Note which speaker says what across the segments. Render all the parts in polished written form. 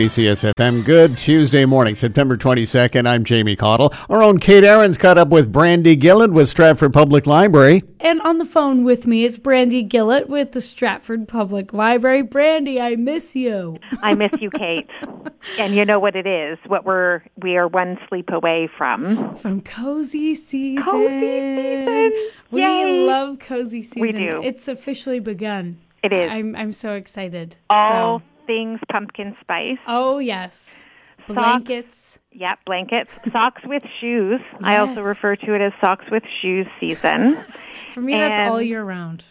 Speaker 1: CSFM. Good Tuesday morning, September 22nd. I'm Jamie Cottle. Our own Kate Aaron's caught up with Brandy Gillett with Stratford Public Library.
Speaker 2: And on the phone with me is Brandy Gillett with the Stratford Public Library. Brandy, I miss you.
Speaker 3: I miss you, Kate. And you know what it is, we are one sleep away from.
Speaker 2: From Cozy Season.
Speaker 3: Cozy Season.
Speaker 2: We
Speaker 3: Yay.
Speaker 2: love Cozy Season.
Speaker 3: We do.
Speaker 2: It's officially begun.
Speaker 3: It is.
Speaker 2: I'm so excited.
Speaker 3: All things pumpkin spice.
Speaker 2: Oh, yes. Blankets.
Speaker 3: Yep, blankets. Socks with shoes. Yes. I also refer to it as socks with shoes season.
Speaker 2: For me, that's all year round.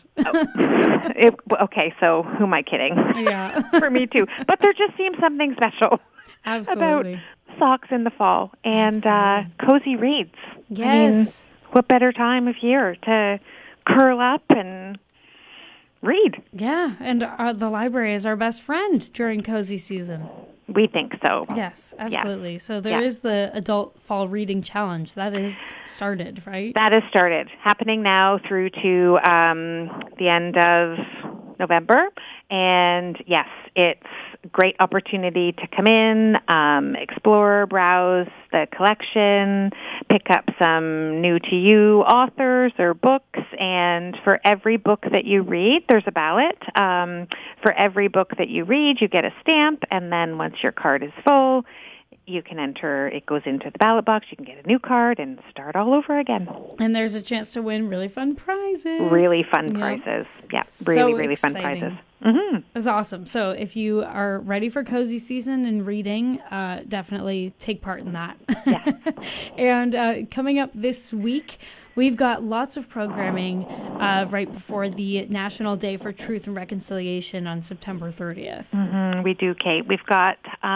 Speaker 3: Okay, so who am I kidding?
Speaker 2: Yeah.
Speaker 3: For me too. But there just seems something special
Speaker 2: Absolutely.
Speaker 3: about socks in the fall and cozy reads.
Speaker 2: Yes.
Speaker 3: I mean, what better time of year to curl up and read?
Speaker 2: Yeah, and the library is our best friend during Cozy Season.
Speaker 3: We think so.
Speaker 2: Yes, absolutely. So there is the Adult Fall Reading Challenge. That is started, right?
Speaker 3: That is started. Happening now through to the end of November. And yes, it's a great opportunity to come in, explore, browse the collection, pick up some new-to-you authors or books. And for every book that you read, there's a ballot. For every book that you read, you get a stamp. And then once your card is full, you can enter, it goes into the ballot box, you can get a new card and start all over again.
Speaker 2: And there's a chance to win really fun prizes.
Speaker 3: Really fun prizes. Yeah, really fun prizes. Mm-hmm.
Speaker 2: That's awesome. So if you are ready for Cozy Season and reading, definitely take part in that.
Speaker 3: Yeah.
Speaker 2: And coming up this week, we've got lots of programming right before the National Day for Truth and Reconciliation on September 30th.
Speaker 3: Mm-hmm, we do, Kate. We've got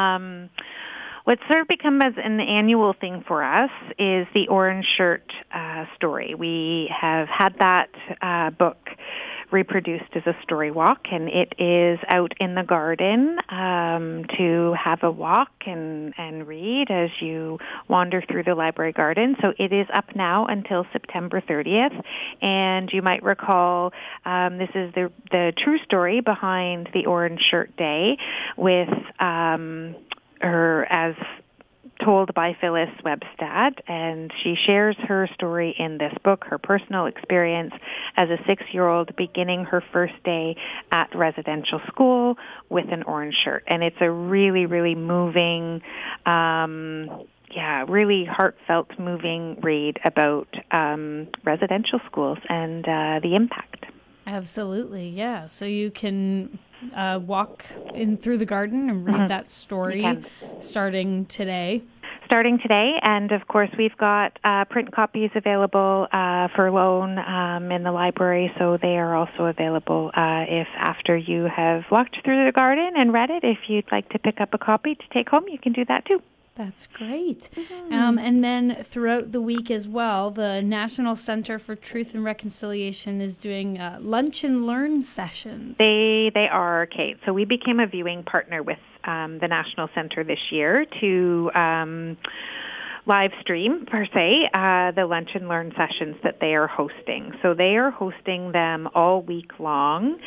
Speaker 3: what's sort of become as an annual thing for us is the Orange Shirt story. We have had that book reproduced as a story walk, and it is out in the garden to have a walk and read as you wander through the library garden. So it is up now until September 30th, and you might recall this is the true story behind the Orange Shirt Day with her as told by Phyllis Webstad, and she shares her story in this book, her personal experience as a 6-year-old beginning her first day at residential school with an orange shirt. And it's a really, really moving, really heartfelt, moving read about residential schools and the impact.
Speaker 2: Absolutely, yeah. So you can walk in through the garden and read that story starting today. And of course we've got print copies available for loan in the library, so they are also available if after you have walked through the garden and read it, if you'd like to pick up a copy to take home, you can do that too. That's great. And then throughout the week as well, the National Center for Truth and Reconciliation is doing lunch and learn sessions.
Speaker 3: They are, Kate. So we became a viewing partner with the National Center this year to live stream, per se, the lunch and learn sessions that they are hosting. So they are hosting them all week long.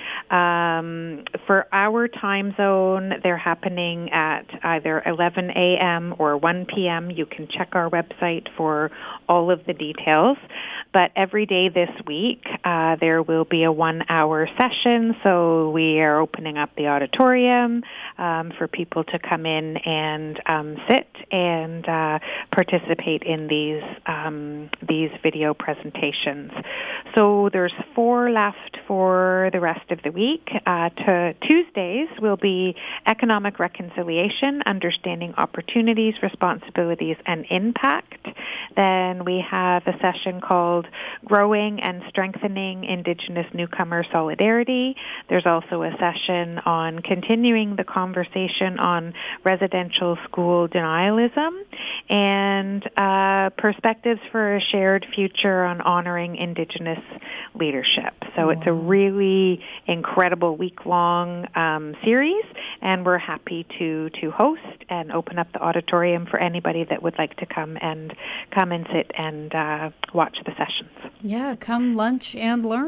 Speaker 3: For our time zone, they're happening at either 11 a.m. or 1 p.m. You can check our website for all of the details. But every day this week, there will be a 1-hour session. So we are opening up the auditorium for people to come in and sit and participate in these video presentations. So there's 4 left for the rest of the week. Tuesdays will be economic reconciliation, understanding opportunities, responsibilities, and impact. Then we have a session called Growing and Strengthening Indigenous Newcomer Solidarity. There's also a session on continuing the conversation on residential school denialism and perspectives for a shared future on honoring Indigenous leadership. So it's a really incredible week-long series, and we're happy to host and open up the auditorium for anybody that would like to come and sit and watch the sessions.
Speaker 2: Yeah, come lunch and learn.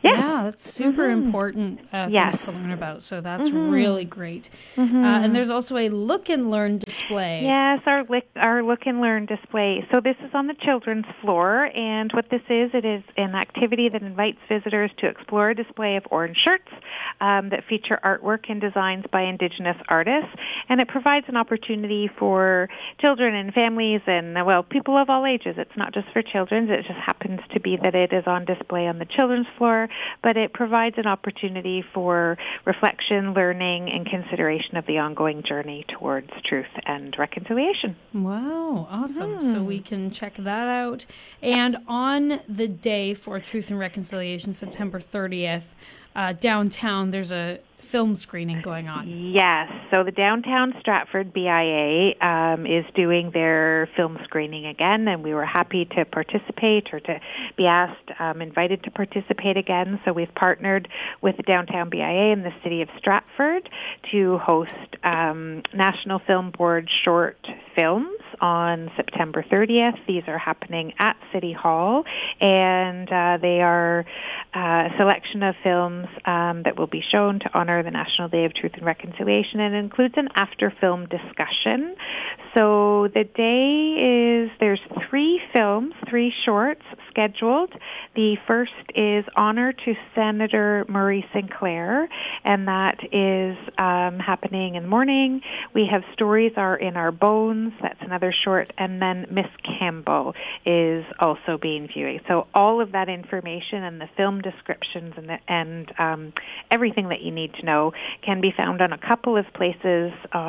Speaker 2: Yeah, that's super important things to learn about. So that's really great. And there's also a Look and Learn display.
Speaker 3: Yes, our Look and Learn display. So this is on the children's floor, and what this is, it is an activity that invites visitors to explore a display of orange shirts that feature artwork and designs by Indigenous artists, and it provides an opportunity for children and families and, people of all ages. It's not just for children. It just happens to be that it is on display on the children's floor, but it provides an opportunity for reflection, learning, and consideration of the ongoing journey towards truth and reconciliation.
Speaker 2: Wow, awesome. So we can check that out. And on the day for Truth and Reconciliation, September 30th, downtown, there's a film screening going on.
Speaker 3: Yes. So the Downtown Stratford BIA is doing their film screening again, and we were happy to participate or to be invited to participate again. So we've partnered with the Downtown BIA and the City of Stratford to host National Film Board short films on September 30th. These are happening at City Hall, and they are a selection of films that will be shown to honor the National Day of Truth and Reconciliation, and includes an after-film discussion. So the day there's 3 films, 3 shorts scheduled. The first is Honor to Senator Murray Sinclair, and that is happening in the morning. We have Stories Are in Our Bones, that's another short, and then Miss Campbell is also being viewed. So all of that information and the film descriptions and everything that you need to know can be found on a couple of places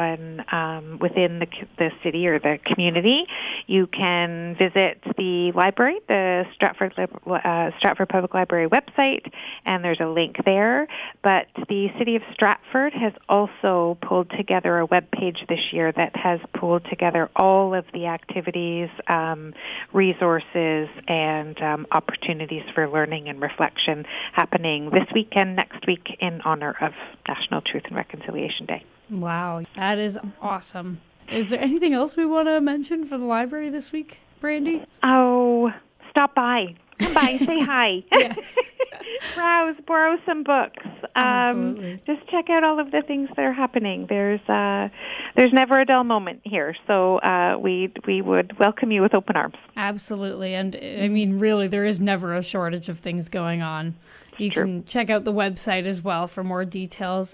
Speaker 3: on within the city or the community. You can visit the library, the Stratford Public Library website, and there's a link there. But the City of Stratford has also pulled together a web page this year that has pulled together all of the activities, resources, and opportunities for learning and reflection happening this weekend, next week, in honor of National Truth and Reconciliation Day.
Speaker 2: Wow, that is awesome. Is there anything else we want to mention for the library this week, Brandy?
Speaker 3: Oh, stop by. Come by, say hi.
Speaker 2: Yes.
Speaker 3: Browse, borrow some books.
Speaker 2: Absolutely.
Speaker 3: Just check out all of the things that are happening. There's never a dull moment here, so we would welcome you with open arms.
Speaker 2: Absolutely, and I mean, really, there is never a shortage of things going on. You can check out the website as well for more details,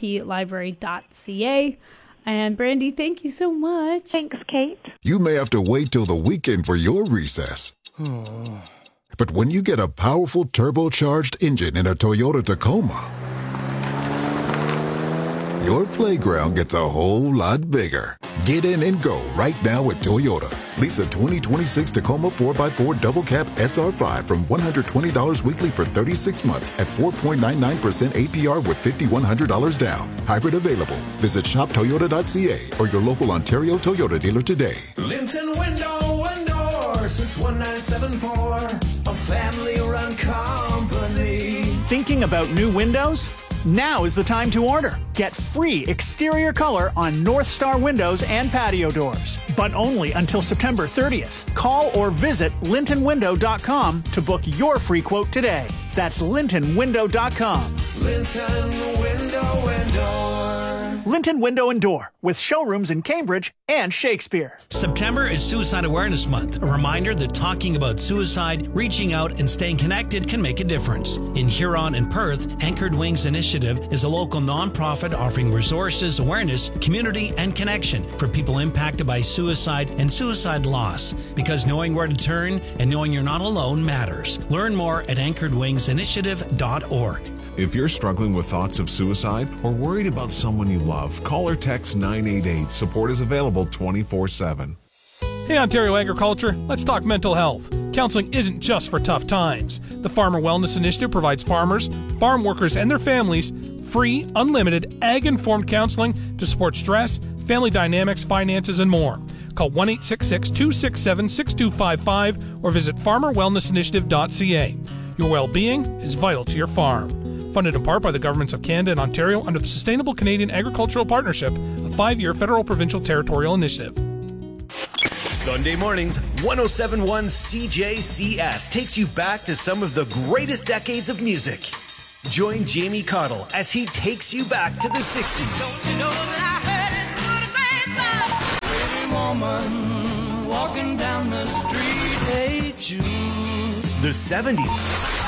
Speaker 2: splibrary.ca. And Brandy, thank you so much.
Speaker 3: Thanks, Kate.
Speaker 4: You may have to wait till the weekend for your recess. But when you get a powerful turbocharged engine in a Toyota Tacoma, your playground gets a whole lot bigger. Get in and go right now at Toyota. Lease a 2026 Tacoma 4x4 Double Cab SR5 from $120 weekly for 36 months at 4.99% APR with $5,100 down. Hybrid available. Visit shoptoyota.ca or your local Ontario Toyota dealer today.
Speaker 5: Linton Window and Door since 1974. A family-run company.
Speaker 6: Thinking about new windows? Now is the time to order. Get free exterior color on North Star windows and patio doors, but only until September 30th. Call or visit lintonwindow.com to book your free quote today. That's lintonwindow.com.
Speaker 5: Linton Window and Door.
Speaker 6: Linton Window and Door, with showrooms in Cambridge and Shakespeare.
Speaker 7: September is Suicide Awareness Month, a reminder that talking about suicide, reaching out, and staying connected can make a difference. In Huron and Perth, Anchored Wings Initiative is a local nonprofit offering resources, awareness, community, and connection for people impacted by suicide and suicide loss. Because knowing where to turn and knowing you're not alone matters. Learn more at anchoredwingsinitiative.org.
Speaker 8: If you're struggling with thoughts of suicide or worried about someone you love, call or text 988. Support is available 24/7.
Speaker 9: Hey Ontario Agriculture, let's talk mental health. Counseling isn't just for tough times. The Farmer Wellness Initiative provides farmers, farm workers, and their families free, unlimited, ag-informed counseling to support stress, family dynamics, finances, and more. Call 1-866-267-6255 or visit farmerwellnessinitiative.ca. Your well-being is vital to your farm. Funded in part by the governments of Canada and Ontario under the Sustainable Canadian Agricultural Partnership, a 5-year federal provincial territorial initiative.
Speaker 10: Sunday mornings, 107.1 CJCS takes you back to some of the greatest decades of music. Join Jamie Cottle as he takes you back to the 60s.
Speaker 5: Don't you know that I heard it through the grapevine? Pretty woman walking down the street. Hey, Jude.
Speaker 10: The 70s.